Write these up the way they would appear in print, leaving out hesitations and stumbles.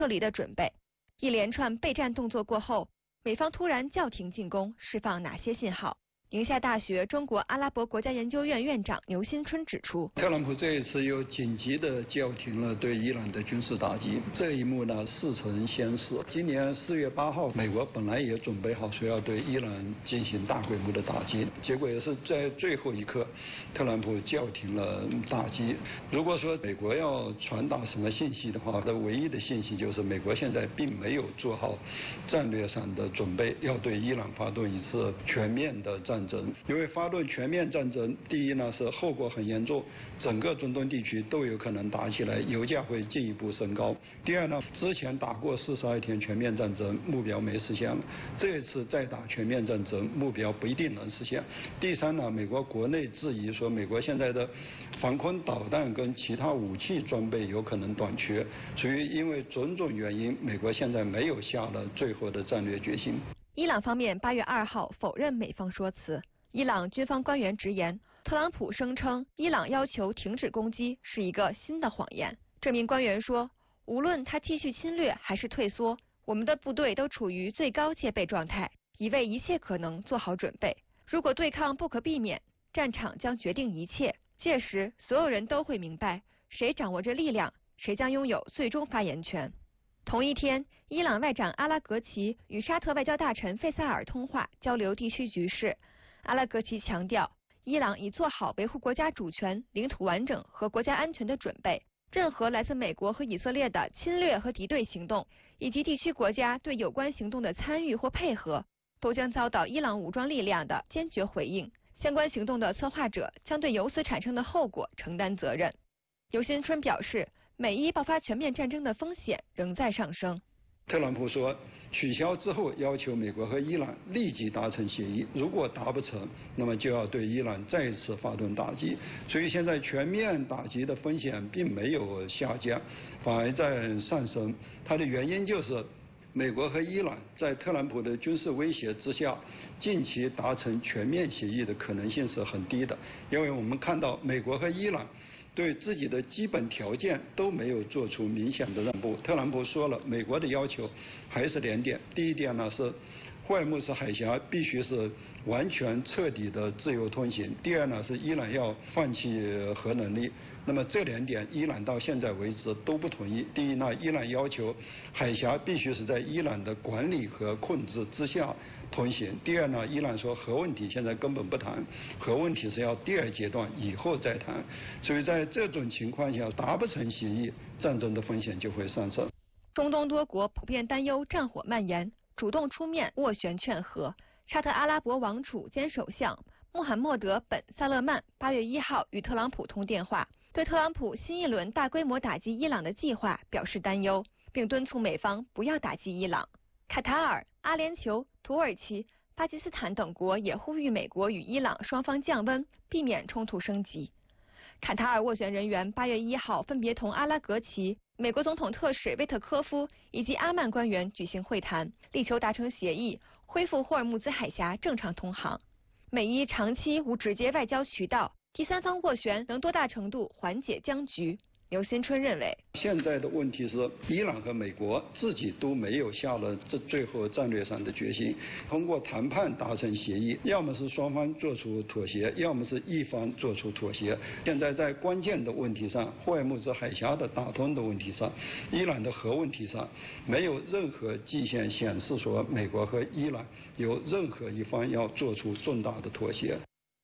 撤离的准备。一连串备战动作过后，美方突然叫停进攻，释放哪些信号？宁夏大学中国阿拉伯国家研究院院长牛新春指出， 特朗普这一次又紧急地叫停了对伊朗的军事打击，这一幕呢似曾相识。今年4月8号，美国本来也准备好说要对伊朗进行大规模的打击，结果也是在最后一刻，特朗普叫停了打击。如果说美国要传达什么信息的话，它唯一的信息就是美国现在并没有做好战略上的准备，要对伊朗发动一次全面的战争。因为发动全面战争，第一呢是后果很严重，整个中东地区都有可能打起来，油价会进一步升高。第二呢，之前打过42天全面战争，目标没实现，这一次再打全面战争，目标不一定能实现。第三呢，美国国内质疑说，美国现在的防空导弹跟其他武器装备有可能短缺，所以因为种种原因，美国现在没有下了最后的战略决心。 伊朗方面8月2号否认美方说辞。伊朗军方官员直言，特朗普声称伊朗要求停止攻击是一个新的谎言。这名官员说，无论他继续侵略还是退缩，我们的部队都处于最高戒备状态，已为一切可能做好准备。如果对抗不可避免，战场将决定一切，届时所有人都会明白，谁掌握着力量，谁将拥有最终发言权。同一天，伊朗外长阿拉格齐与沙特外交大臣费萨尔通话，交流地区局势。阿拉格齐强调，伊朗已做好维护国家主权、领土完整和国家安全的准备。任何来自美国和以色列的侵略和敌对行动，以及地区国家对有关行动的参与或配合，都将遭到伊朗武装力量的坚决回应。相关行动的策划者将对由此产生的后果承担责任。尤新春表示，美伊爆发全面战争的风险仍在上升。 特朗普说，取消之后要求美国和伊朗立即达成协议，如果达不成，那么就要对伊朗再一次发动打击。所以现在全面打击的风险并没有下降，反而在上升。它的原因就是美国和伊朗在特朗普的军事威胁之下，近期达成全面协议的可能性是很低的，因为我们看到美国和伊朗对自己的基本条件都没有做出明显的让步。特朗普说了，美国的要求还是2点，第一点呢是霍尔木兹海峡必须是完全彻底的自由通行，第二呢是伊朗要放弃核能力。那么这2点伊朗到现在为止都不同意。第一呢，伊朗要求海峡必须是在伊朗的管理和控制之下通行。第二呢，伊朗说核问题现在根本不谈，核问题是要第2阶段以后再谈。所以在这种情况下，达不成协议，战争的风险就会上升。 中东多国普遍担忧战火蔓延，主动出面斡旋劝和。沙特阿拉伯王储兼首相穆罕默德·本·萨勒曼8月1号与特朗普通电话，对特朗普新一轮大规模打击伊朗的计划表示担忧，并敦促美方不要打击伊朗。卡塔尔、阿联酋、土耳其、巴基斯坦等国也呼吁美国与伊朗双方降温，避免冲突升级。卡塔尔斡旋人员8月1号分别同阿拉格齐、美国总统特使威特科夫以及阿曼官员举行会谈，力求达成协议，恢复霍尔木兹海峡正常通航。美伊长期无直接外交渠道，第三方斡旋能多大程度缓解僵局。刘新春认为， 现在的问题是伊朗和美国自己都没有下了最后战略上的决心，通过谈判达成协议，要么是双方做出妥协，要么是一方做出妥协。现在在关键的问题上，霍尔木兹海峡的打通的问题上，伊朗的核问题上，没有任何迹象显示说美国和伊朗有任何一方要做出重大的妥协。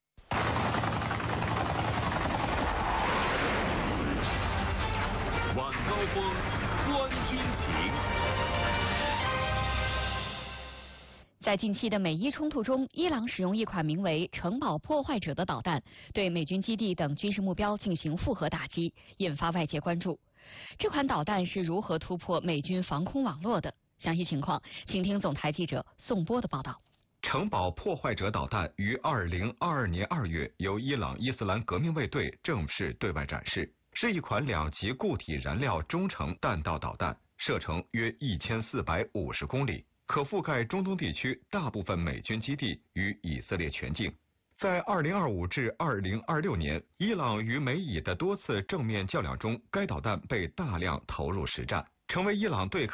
在近期的美伊冲突中，伊朗使用一款名为“城堡破坏者”的导弹，对美军基地等军事目标进行复合打击，引发外界关注。这款导弹是如何突破美军防空网络的？详细情况，请听总台记者宋波的报道。 城堡破坏者导弹于2022年2月由伊朗伊斯兰革命卫队正式对外展示，是一款2级固体燃料中程弹道导弹，射程约1450公里。可覆盖中东地区大部分美军基地与以色列全境。在2025至2026年，伊朗与美以的多次正面较量中，该导弹被大量投入实战，成为伊朗对抗